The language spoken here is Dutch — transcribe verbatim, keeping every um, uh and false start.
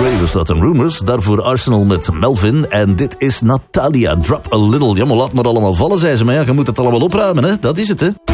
Gray was dat en Rumors. Daarvoor Arsenal met Melvin. En dit is Natalia, Drop a Little. Ja, maar laat maar allemaal vallen, zei ze. Maar ja, je moet het allemaal opruimen, hè. Dat is het, hè.